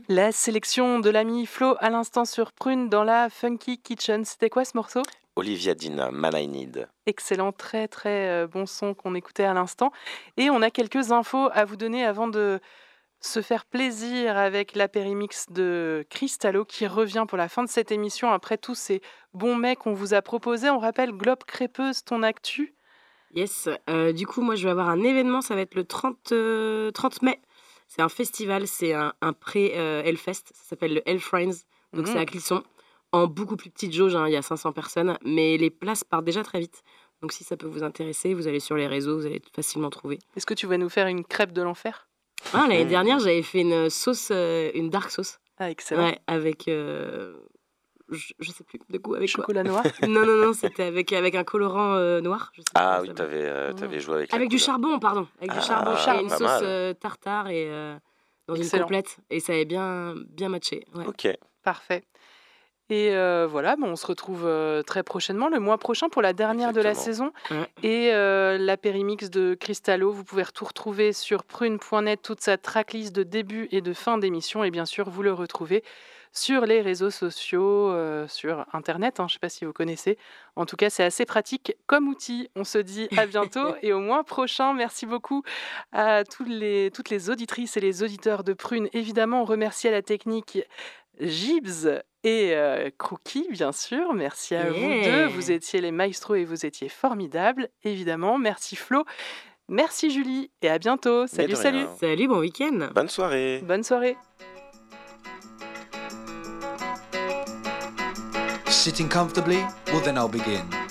La sélection de l'ami Flo à l'instant sur Prune dans la Funky Kitchen. C'était quoi ce morceau ? Olivia Dean, Man I Need. Excellent, très très bon son qu'on écoutait à l'instant. Et on a quelques infos à vous donner avant de se faire plaisir avec l'apérimix de Cristallo qui revient pour la fin de cette émission après tous ces bons mets qu'on vous a proposés. On rappelle Globe Crêpeuse, ton actu. Yes, du coup moi je vais avoir un événement, ça va être le 30 mai. C'est un festival, c'est un pré-Hellfest, ça s'appelle le Hell Friends, donc c'est à Clisson, en beaucoup plus petite jauge, il y a 500 personnes, mais les places partent déjà très vite. Donc si ça peut vous intéresser, vous allez sur les réseaux, vous allez facilement trouver. Est-ce que tu vas nous faire une crêpe de l'enfer ? L'année dernière, j'avais fait une sauce, une dark sauce. Ah, excellent. Ouais, avec, je sais plus de goût, avec chocolat noir. Non, c'était avec un colorant noir. Je sais ah oui, t'avais joué avec du charbon, pardon. Avec du charbon, et une sauce tartare et dans excellent. Une complète. Et ça avait bien matché. Ouais. Ok. Parfait. Et voilà, on se retrouve très prochainement, le mois prochain, pour la dernière de la saison. Ouais. Et l'apérimix de Cristallo, vous pouvez tout retrouver sur prune.net, toute sa tracklist de début et de fin d'émission. Et bien sûr, vous le retrouvez sur les réseaux sociaux, sur Internet, je ne sais pas si vous connaissez. En tout cas, c'est assez pratique comme outil. On se dit à bientôt et au mois prochain. Merci beaucoup à toutes les auditrices et les auditeurs de Prune. Évidemment, on remercie à la technique Gibbs et Crookie, bien sûr. Merci à vous deux. Vous étiez les maestros et vous étiez formidables, évidemment. Merci Flo. Merci Julie. Et à bientôt. Salut. Salut, bon week-end. Bonne soirée. Bonne soirée. Sitting comfortably? Well, then I'll begin.